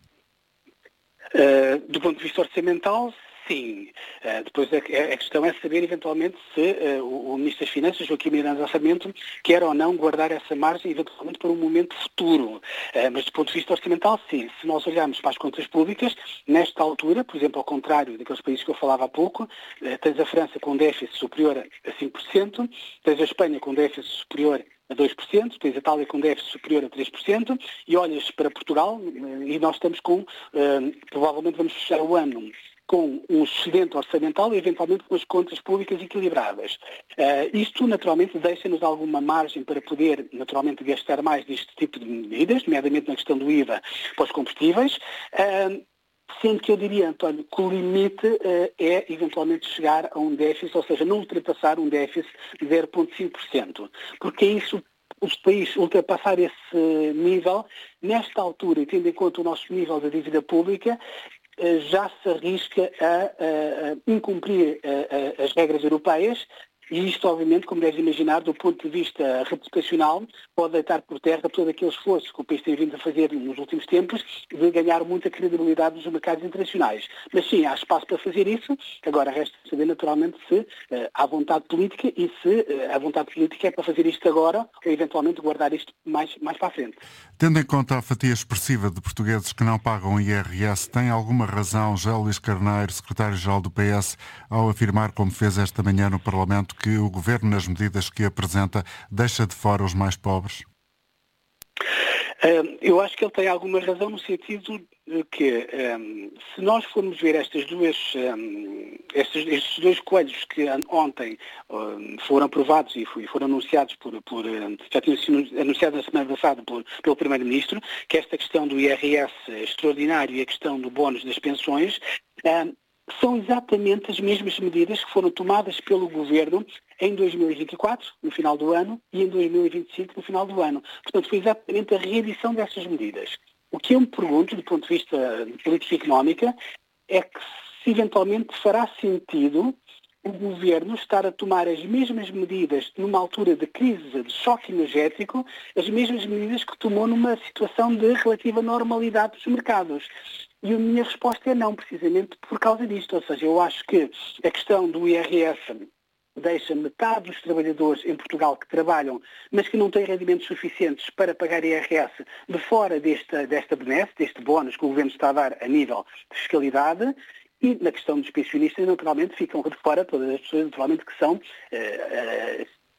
Do ponto de vista orçamental, sim. Depois a questão é saber eventualmente se o Ministro das Finanças, Joaquim Miranda Orçamento, quer ou não guardar essa margem eventualmente para um momento futuro. Mas do ponto de vista orçamental, sim. Se nós olharmos para as contas públicas, nesta altura, por exemplo, ao contrário daqueles países que eu falava há pouco, tens a França com déficit superior a 5%, tens a Espanha com déficit superior a 2%, tens a Itália com déficit superior a 3%, e olhas para Portugal e nós estamos com, provavelmente vamos fechar o ano com um excedente orçamental e eventualmente com as contas públicas equilibradas. Isto naturalmente deixa-nos alguma margem para poder naturalmente gastar mais deste tipo de medidas, nomeadamente na questão do IVA para os combustíveis, sendo que eu diria, António, que o limite é eventualmente chegar a um déficit, ou seja, não ultrapassar um déficit de 0,5%, porque é isso. Os países ultrapassar esse nível, nesta altura, e tendo em conta o nosso nível de dívida pública, já se arrisca a incumprir as regras europeias, e isto, obviamente, como deves imaginar, do ponto de vista reputacional, pode deitar por terra todo aquele esforço que o país tem vindo a fazer nos últimos tempos de ganhar muita credibilidade nos mercados internacionais. Mas sim, há espaço para fazer isso. Agora resta saber, naturalmente, se há vontade política e se a vontade política é para fazer isto agora ou, eventualmente, guardar isto mais para a frente. Tendo em conta a fatia expressiva de portugueses que não pagam IRS, tem alguma razão José Luís Carneiro, secretário-geral do PS, ao afirmar, como fez esta manhã no Parlamento, que o Governo, nas medidas que apresenta, deixa de fora os mais pobres? Eu acho que ele tem alguma razão no sentido de que, se nós formos ver estes dois coelhos que ontem foram aprovados e foram anunciados já tinham sido anunciados na semana passada pelo Primeiro-Ministro, que esta questão do IRS extraordinário e a questão do bónus das pensões, são exatamente as mesmas medidas que foram tomadas pelo Governo em 2024, no final do ano, e em 2025, no final do ano. Portanto, foi exatamente a reedição dessas medidas. O que eu me pergunto, do ponto de vista de política económica, é que se eventualmente fará sentido o Governo estar a tomar as mesmas medidas numa altura de crise, de choque energético, as mesmas medidas que tomou numa situação de relativa normalidade dos mercados. E a minha resposta é não, precisamente por causa disto. Ou seja, eu acho que a questão do IRS deixa metade dos trabalhadores em Portugal que trabalham, mas que não têm rendimentos suficientes para pagar IRS de fora desta benesse, deste bónus que o Governo está a dar a nível de fiscalidade. E na questão dos pensionistas, naturalmente, ficam de fora todas as pessoas, naturalmente, que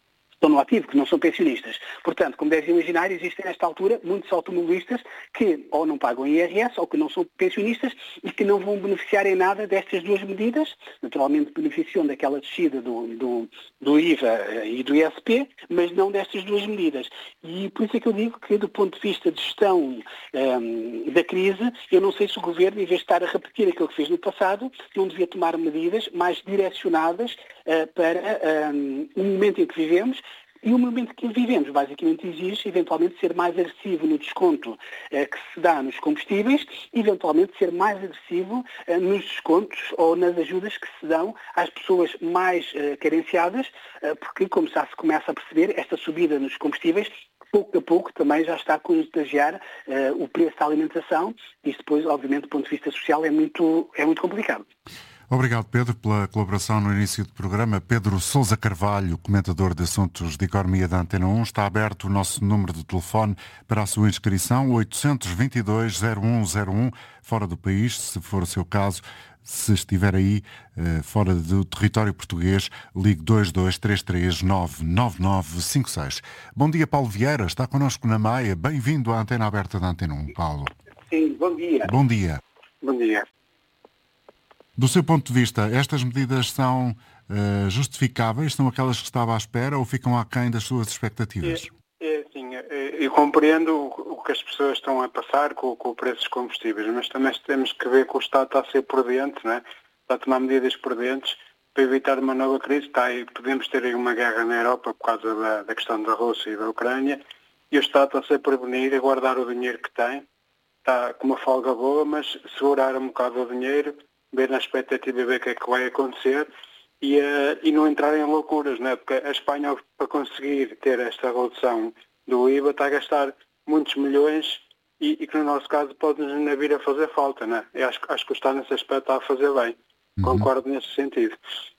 estão no ativo, que não são pensionistas. Portanto, como deves imaginar, existem nesta altura muitos automobilistas que ou não pagam IRS ou que não são pensionistas e que não vão beneficiar em nada destas duas medidas. Naturalmente beneficiam daquela descida do IVA e do ISP, mas não destas duas medidas. E por isso é que eu digo que, do ponto de vista de gestão da crise, eu não sei se o Governo, em vez de estar a repetir aquilo que fez no passado, não devia tomar medidas mais direcionadas para o momento em que vivemos. E o momento que vivemos basicamente exige, eventualmente, ser mais agressivo no desconto que se dá nos combustíveis, eventualmente ser mais agressivo nos descontos ou nas ajudas que se dão às pessoas mais carenciadas, porque, como já se começa a perceber, esta subida nos combustíveis, pouco a pouco, também já está a contagiar o preço da alimentação. Isso depois, obviamente, do ponto de vista social, é muito complicado. Obrigado, Pedro, pela colaboração no início do programa. Pedro Sousa Carvalho, comentador de assuntos de economia da Antena 1. Está aberto o nosso número de telefone para a sua inscrição, 822-0101, fora do país, se for o seu caso. Se estiver aí fora do território português, ligue 2233-99956. Bom dia, Paulo Vieira, está connosco na Maia. Bem-vindo à Antena Aberta da Antena 1, Paulo. Sim, bom dia. Bom dia. Bom dia. Do seu ponto de vista, estas medidas são justificáveis? São aquelas que estava à espera ou ficam aquém das suas expectativas? Sim, eu compreendo o que as pessoas estão a passar com o preço dos combustíveis, mas também temos que ver que o Estado está a ser prudente, não é? Está a tomar medidas prudentes para evitar uma nova crise. Podemos ter aí uma guerra na Europa por causa da questão da Rússia e da Ucrânia, e o Estado está a se prevenir, a guardar o dinheiro que tem, está com uma folga boa, mas segurar um bocado o dinheiro, ver na expectativa e ver o que é que vai acontecer e não entrar em loucuras, não é? Porque a Espanha, para conseguir ter esta redução do IVA, está a gastar muitos milhões e que no nosso caso pode-nos ainda vir a fazer falta, não é? Eu acho que o Estado nesse aspecto está a fazer bem. Concordo nesse sentido.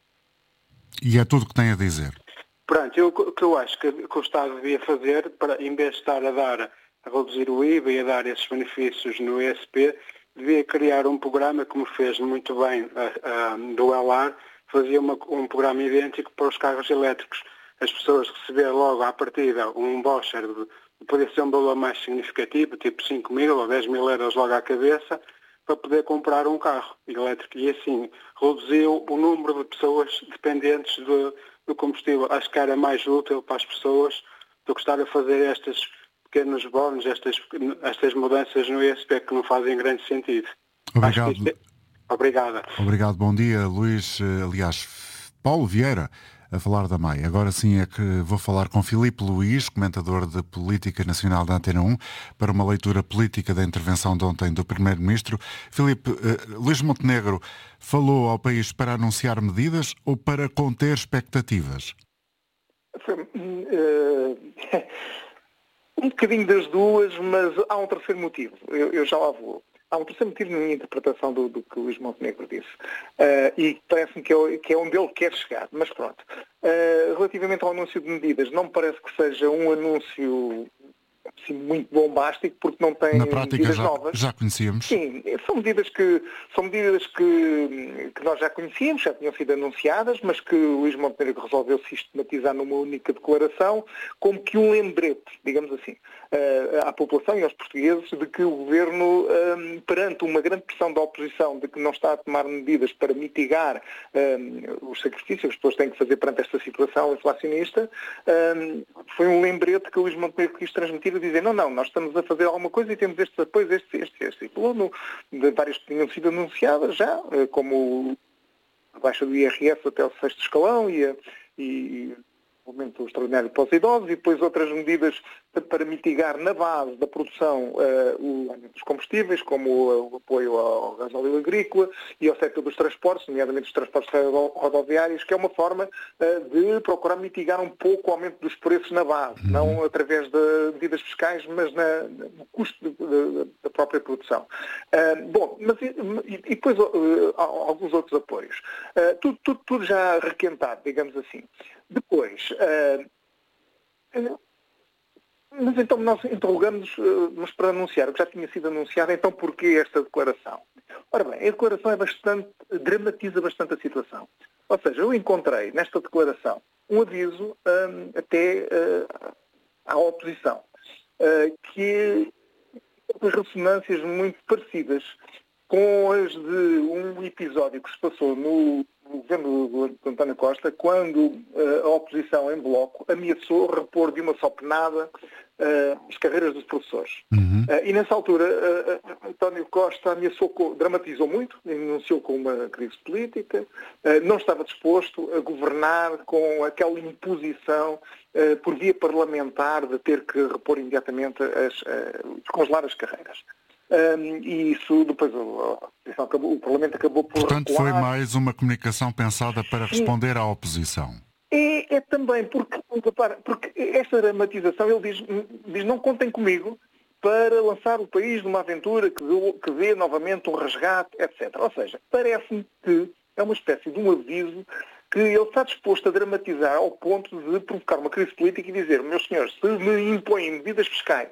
E é tudo o que tem a dizer. Pronto, o que eu acho que o Estado devia fazer, em vez de estar a reduzir o IVA e a dar esses benefícios no ESP, devia criar um programa, como fez muito bem do ELAR, fazia um programa idêntico para os carros elétricos. As pessoas receberem logo à partida um voucher, podia ser um valor mais significativo, tipo 5 mil ou 10 mil euros logo à cabeça, para poder comprar um carro elétrico. E assim reduziu o número de pessoas dependentes do combustível. Acho que era mais útil para as pessoas do que estar a fazer estes pequenos bónus, estas mudanças no ESP que não fazem grande sentido. Obrigado. Obrigada. Obrigado, bom dia, Luís. Paulo Vieira, a falar da Maia. Agora sim é que vou falar com Filipe Luís, comentador de Política Nacional da Antena 1, para uma leitura política da intervenção de ontem do Primeiro-Ministro. Filipe, Luís Montenegro falou ao país para anunciar medidas ou para conter expectativas? Um bocadinho das duas, mas há um terceiro motivo. Eu já lá vou. Há um terceiro motivo na minha interpretação do que o Luís Montenegro disse. E parece-me que é onde ele quer chegar. Mas pronto. Relativamente ao anúncio de medidas, não me parece que seja um anúncio assim, muito bombástico, porque não tem na prática, medidas novas. Já conhecíamos. Sim, são medidas que nós já conhecíamos, já tinham sido anunciadas, mas que o Luís Montenegro resolveu sistematizar numa única declaração, como que um lembrete, digamos assim, à população e aos portugueses de que o Governo, perante uma grande pressão da oposição de que não está a tomar medidas para mitigar os sacrifícios que as pessoas têm que fazer perante esta situação inflacionista, foi um lembrete que o Luís Montenegro quis transmitir a dizer, não, nós estamos a fazer alguma coisa e temos estes apoios, estes. E falou de várias que tinham sido anunciadas já, como a baixa do IRS até o 6º escalão e o aumento extraordinário para os idosos e depois outras medidas para mitigar na base da produção o aumento dos combustíveis, como o apoio ao gasóleo agrícola e ao setor dos transportes, nomeadamente os transportes rodoviários, que é uma forma de procurar mitigar um pouco o aumento dos preços na base, não através de medidas fiscais, mas no custo da própria produção. E depois alguns outros apoios. Tudo já requentado, digamos assim. Depois, mas então nós interrogamos, mas para anunciar o que já tinha sido anunciado, então porquê esta declaração? Ora bem, a declaração dramatiza bastante a situação. Ou seja, eu encontrei nesta declaração um aviso até à oposição, que tem ressonâncias muito parecidas com as de um episódio que se passou no governo de António Costa, quando a oposição em bloco ameaçou repor de uma só penada as carreiras dos professores. E nessa altura António Costa dramatizou muito, denunciou com uma crise política, não estava disposto a governar com aquela imposição por via parlamentar de ter que repor imediatamente, descongelar as carreiras. E isso depois o Parlamento acabou por... Portanto, foi mais uma comunicação pensada para responder à oposição. É também, porque esta dramatização, ele diz não contem comigo para lançar o país numa aventura que dê novamente um resgate, etc. Ou seja, parece-me que é uma espécie de um aviso que ele está disposto a dramatizar ao ponto de provocar uma crise política e dizer, meus senhores, se me impõem medidas fiscais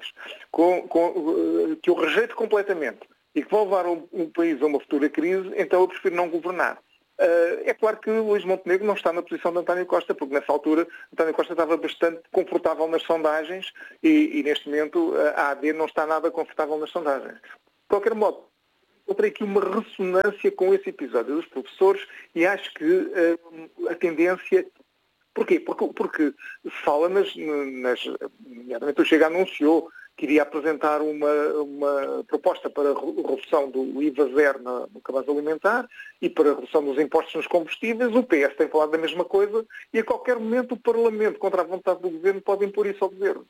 que eu rejeito completamente e que vão levar o país a uma futura crise, então eu prefiro não governar. É claro que Luís Montenegro não está na posição de António Costa, porque nessa altura António Costa estava bastante confortável nas sondagens e neste momento a AD não está nada confortável nas sondagens. De qualquer modo, eu tenho aqui uma ressonância com esse episódio dos professores e acho que a tendência... Porquê? Porque fala nomeadamente o Chega anunciou que iria apresentar uma proposta para a redução do IVA zero no cabaz alimentar e para a redução dos impostos nos combustíveis. O PS tem falado da mesma coisa e a qualquer momento o Parlamento, contra a vontade do Governo, pode impor isso ao Governo.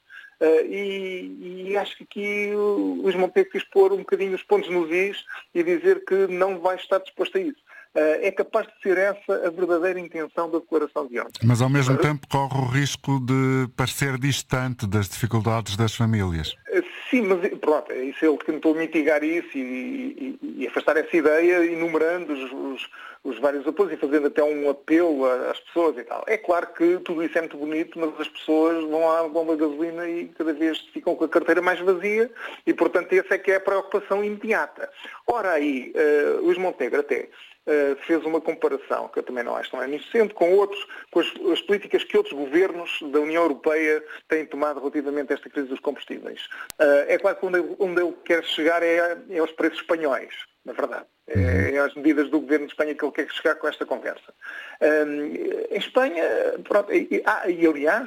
E acho que aqui o Luís Montenegro quis pôr um bocadinho os pontos nos is e dizer que não vai estar disposto a isso. É capaz de ser essa a verdadeira intenção da declaração de ontem. Mas ao mesmo tempo corre o risco de parecer distante das dificuldades das famílias. Sim, mas pronto, isso ele tentou mitigar isso e afastar essa ideia, enumerando os vários apoios e fazendo até um apelo às pessoas e tal. É claro que tudo isso é muito bonito, mas as pessoas vão à bomba de gasolina e cada vez ficam com a carteira mais vazia e, portanto, essa é que é a preocupação imediata. Ora aí, Luís Montenegro até fez uma comparação, que eu também não acho tão inocente, com as políticas que outros governos da União Europeia têm tomado relativamente a esta crise dos combustíveis. É claro que onde ele quer chegar é aos preços espanhóis, na verdade. É às medidas do governo de Espanha que ele quer chegar com esta conversa. Em Espanha, pronto, e aliás,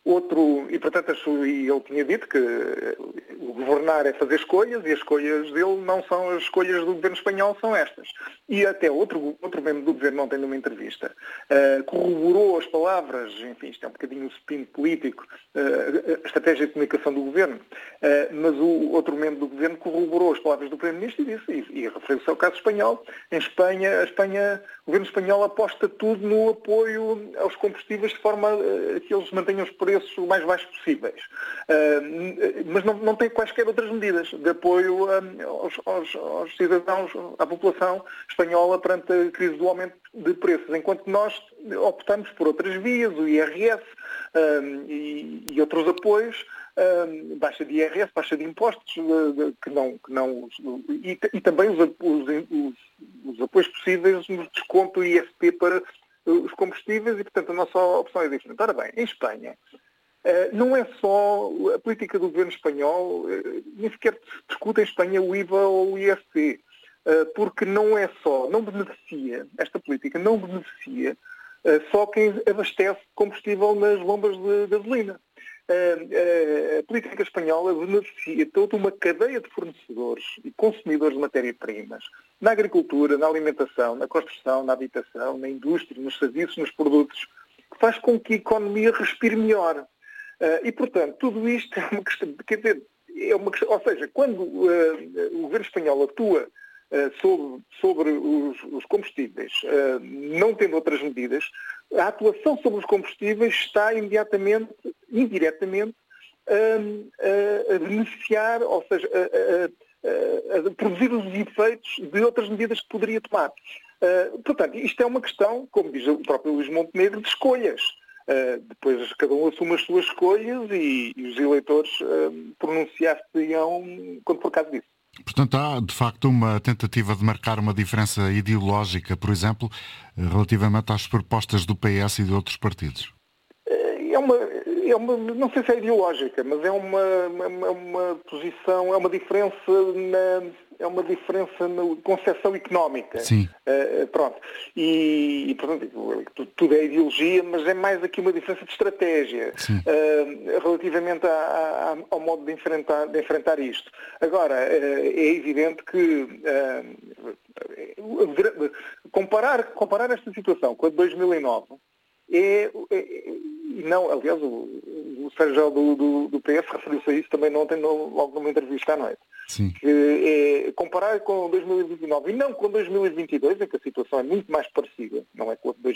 ele tinha dito que o governar é fazer escolhas e as escolhas dele não são as escolhas do governo espanhol, são estas. E até outro membro do governo ontem numa entrevista corroborou as palavras, enfim, isto é um bocadinho um spin político, a estratégia de comunicação do governo, mas o outro membro do governo corroborou as palavras do Primeiro-Ministro e disse, e referiu-se ao caso espanhol. Em Espanha, o governo espanhol aposta tudo no apoio aos combustíveis de forma a que eles mantenham os preços o mais baixos possíveis. Mas não tem quaisquer outras medidas de apoio aos cidadãos, à população espanhola perante a crise do aumento de preços, enquanto que nós optamos por outras vias, o IRS e outros apoios, baixa de IRS, baixa de impostos, e também os apoios possíveis no desconto ISP para os combustíveis e, portanto, a nossa opção é diferente. Ora bem, em Espanha, não é só a política do governo espanhol, nem sequer discute em Espanha o IVA ou o ISP, porque não beneficia, esta política não beneficia só quem abastece combustível nas bombas de gasolina. A política espanhola beneficia toda uma cadeia de fornecedores e consumidores de matéria-primas, na agricultura, na alimentação, na construção, na habitação, na indústria, nos serviços, nos produtos, que faz com que a economia respire melhor. E, portanto, tudo isto é uma questão, quer dizer, ou seja, quando o governo espanhol atua sobre os combustíveis, não tendo outras medidas, a atuação sobre os combustíveis está indiretamente a beneficiar, ou seja, a produzir os efeitos de outras medidas que poderia tomar. Portanto, isto é uma questão, como diz o próprio Luís Montenegro, de escolhas. Depois cada um assume as suas escolhas e os eleitores pronunciar-se-ão quando for caso disso. Portanto, há de facto uma tentativa de marcar uma diferença ideológica, por exemplo, relativamente às propostas do PS e de outros partidos. Não sei se é ideológica, mas é uma posição, é uma diferença na concepção económica. Sim. Pronto. E portanto, tudo é ideologia, mas é mais aqui uma diferença de estratégia relativamente ao modo de enfrentar isto. Agora, é evidente que comparar esta situação com a de 2009 aliás, o Sérgio do PS referiu-se a isso também ontem, logo numa entrevista à noite. Sim. Que comparar com 2029 e não com 2022, em que a situação é muito mais parecida, não é com a de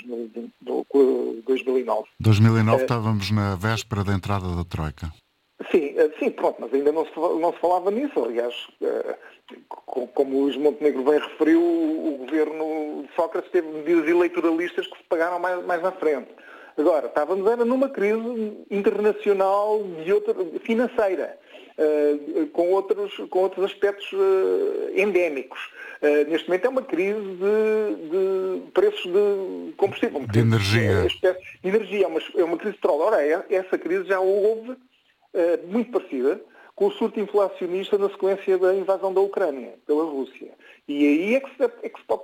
2009. 2009 estávamos na véspera da entrada da Troika. Sim, pronto, mas ainda não se falava nisso. Aliás, como o Luís Montenegro bem referiu, o governo de Sócrates teve medidas eleitoralistas que se pagaram mais à frente. Agora, estávamos numa crise internacional financeira, com outros aspectos endémicos. Neste momento é uma crise de preços de combustível. De energia. De energia, é uma crise de petróleo. Ora, essa crise já houve, muito parecida, com o surto inflacionista na sequência da invasão da Ucrânia pela Rússia. E aí é que se pode